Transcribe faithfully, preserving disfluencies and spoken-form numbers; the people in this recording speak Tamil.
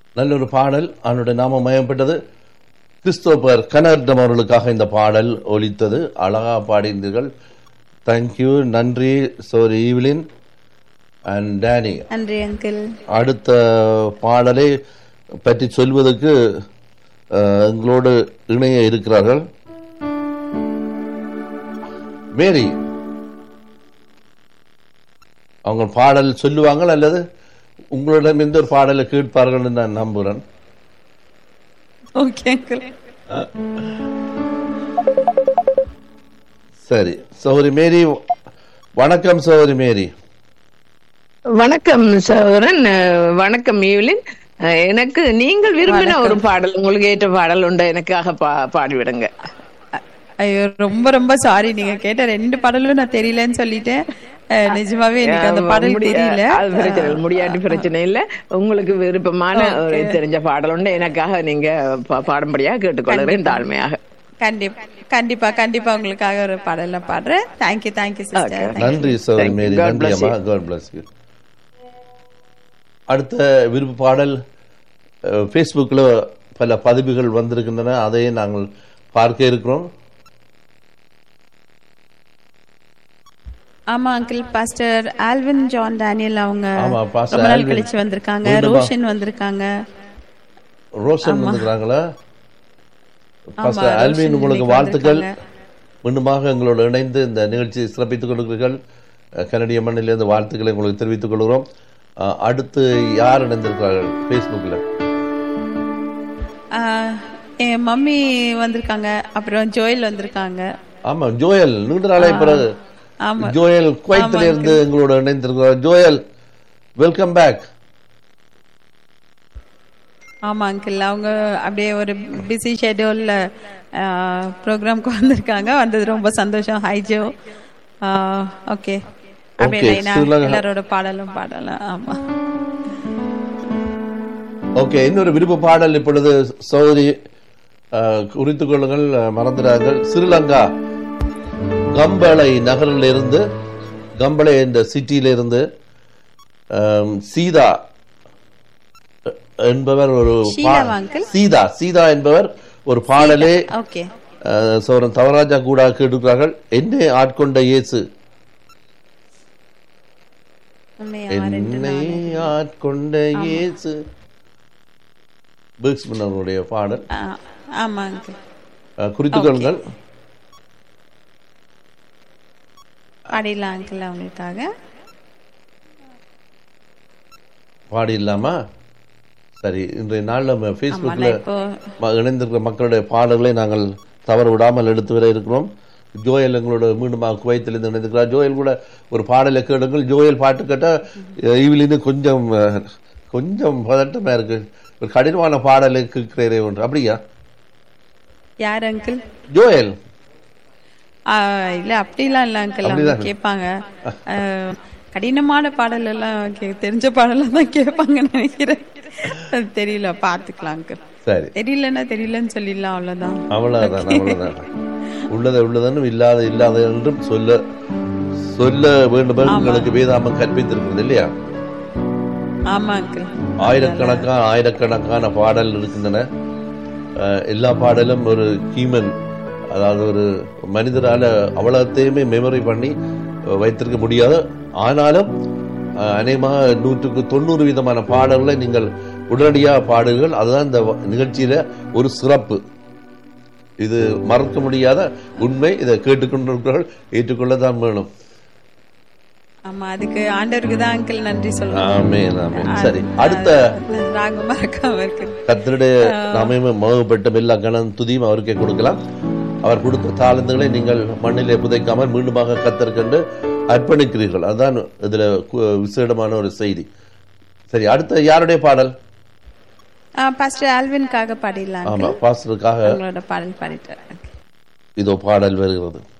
நல்லொரு பாடல், அவனுடைய நாமம் மயம்பட்டது. கிறிஸ்தோபர் கனர்டம் அவர்களுக்காக இந்த பாடல் ஒலித்தது. அழகா பாடினீர்கள். தேங்க்யூ, நன்றி சோரி ஈவ்லின் அண்ட் டேனி. நன்றி அங்கிள். அடுத்த பாடலை பற்றி சொல்வதற்கு எங்களோடு இணைய இருக்கிறார்கள் மேரி. அவங்க பாடல் சொல்லுவாங்க அல்லது உங்களிடம் எந்த ஒரு பாடலை கேட்பார்கள் நான் நம்புறேன். சரி சௌரி மேரி. வணக்கம் சௌரி மேரி. வணக்கம் சகோதரன். வணக்கம் ஈவ்லின். எனக்கு நீங்கள் விரும்பின ஒரு பாடல், உங்களுக்கு ஏற்ற பாடல் உண்டு, எனக்காக பாடிவிடுங்க. ஐயோ ரொம்ப ரொம்ப சாரி, நீங்க கேட்ட ரெண்டு பாடலும் நான் தெரியலன்னு சொல்லிட்டேன். நிஜமாவே எனக்கு அந்த பாடல் தெரியல. அது பிரச்சனை முடியாட்டி பிரச்சனை இல்ல. உங்களுக்கு விருப்பமான ஒரு தெரிஞ்ச பாடல் உண்டு, எனக்காக நீங்க பாடும்படியாக கேட்டுக்கொள்கிறேன் தாழ்மையாக. கண்டிப்பா கண்டிப்பா கண்டிப்பா உங்களுக்காக ஒரு பாடல பாடுறேன். Thank you thank you sister. நன்றி சௌரி மேரி. நன்றி அம்மா. God bless you. அடுத்த விருப்ப பாடல் ஃபேஸ்புக்கில் பல பதிவுகள் வந்திருக்கின்றன, அதையே நாங்கள் பார்க்க இருக்கிறோம். ஆமா uncle, pastor Alvin John Daniel அவங்க ரொம்ப நாள் கழிச்சு வந்திருக்காங்க. ரோஷன் வந்திருக்காங்க. ரோஷன் வந்திருக்காங்களா? பாஸ்டர் ஆல்வின், உங்களுக்கு வாழ்த்துக்கள். மீண்டுமாக எங்களோடு இணைந்து இந்த நிகழ்ச்சியை சிறப்பித்துக் கொள்கிறீர்கள். கனடிய மண்ணிலிருந்து வாழ்த்துக்களை உங்களுக்கு தெரிவித்துக் கொள்கிறோம். அடுத்து யார் இணைந்திருக்கிறார்கள் ஃபேஸ்புக்கில்? என் மம்மி வந்திருக்காங்க, அப்புறம் ஜோயல் வந்திருக்காங்க. ஆமா ஜோயல், நீண்ட நாளை பிறகு ஜோயல் குவைத்தில இருந்து எங்களோட இணைந்திருக்கிறார். Joel, welcome back. ஆமா அங்கிள், அவங்க அப்படியே ஒரு பிஸி ஷெட்யூல்ல ப்ரோக்ராம்க்கு வந்திருக்காங்க. வந்தது ரொம்ப சந்தோஷம். High Joe. ஓகே, எல்லாரோட பாடலும் பாடலாம். ஆமா ஓகே. இன்னொரு விருப்ப பாடல் இப்பொழுது சௌரி குறித்துக் கொள்ளுங்கள், மறந்துடார்கள். ஸ்ரீலங்கா கம்பளை நகரில் இருந்து, கம்பளை என்ற சிட்டியில இருந்து சீதா என்பவர் ஒரு சீதா சீதா என்பவர் ஒரு பாடலே சோரன் தவராஜா கூட கேட்டுக்கிறார்கள். என்னை ஆட்கொண்ட இயேசு, என்னை ஆட்கொண்ட இயேசு, அவருடைய பாடல். குறித்துக் கொள்ளுங்கள். பாடி இல்லாமா? சரி, இன்றைய நாள் நம்ம ஃபேஸ்புக்ல இணைந்திருக்கிற மக்களுடைய பாடல்களை நாங்கள் தவறு விடாமல் எடுத்து வர இருக்கிறோம். ஜோயல் எங்களோட மீண்டும் குவைத்திலிருந்து இணைந்திருக்கிறார். ஜோயல் கூட ஒரு பாடலை கேளுங்கள். ஜோயல் பாட்டு கேட்டா இவிலிருந்து கொஞ்சம் கொஞ்சம் பதட்டமா இருக்கு. ஒரு கடினமான பாடலை கேட்கிறே ஒன்று. அப்படியா? யார் அங்கிள்? ஜோயல். இல்ல அப்படிலாம் இல்ல அங்கிள், அவங்க கேட்பாங்க. கடினமான பாடல் எல்லாம் தெரிஞ்ச பாடலாம் தான் கேட்பாங்கன்னு நினைக்கிறேன். தெரியல, பாத்துக்கலாம் அங்கிள். சரி, தெரியலன்னா தெரியலன்னு சொல்லிடலாம், அவ்வளவுதான். அவ்வளவுதான் அவ்வளவுதான். உள்ளதை உள்ளதனும் இல்லாத இல்லாத என்றும் சொல்ல சொல்ல வேண்டும் உங்களுக்கு வேதாமம் கற்பித்திருக்கிறது இல்லையா? ஆமா அங்கிள். ஆயிரக்கணக்கான ஆயிரக்கணக்கான பாடல் இருக்கின்றன. எல்லா பாடலும் ஒரு ஹியூமன், அதாவது ஒரு மனிதரால அவ்வளத்தையுமே மெமரி பண்ணி வைத்திருக்க முடியாது. ஆனாலும் அநேகமாக நூற்றுக்கு தொண்ணூறு விதமான பாடல்களை நீங்கள் உடனடியாக பாடுங்கள். அதுதான் இந்த நிகழ்ச்சியில ஒரு சிறப்பு. இது மறக்க முடியாத உண்மை. இதை கேட்டுக்கொண்டிருக்கிறவர்கள் ஏற்றுக்கொள்ளதான் வேணும். ஆமா, அதுக்கு ஆண்டவருக்கு தான் அங்கிள் நன்றி சொல்லுவோம். ஆமென் ஆமென். சரி, அடுத்த ராகம் மறக்காம இருக்கு. கர்த்தருடைய நாமமே மகிமைப்பட்ட எல்லா கணம் துதியும் அவருக்கே கொடுக்கலாம். அவர் கொடுத்த தாளந்துகளை நீங்கள் மண்ணிலே புதைக்காமல் மீண்டுமாக கர்த்தர் கண்டு அர்ப்பணிக்கிறீர்கள். அதுதான் இதுல விசேடமான ஒரு செய்தி. சரி, அடுத்த யாருடைய பாடல்? பாஸ்டர் ஆல்வின்காக பாடிடலாம். ஆமா, பாஸ்டருக்காக உங்களோட பாடல் பாடிட்டு இதோ பாடல் வருகிறது.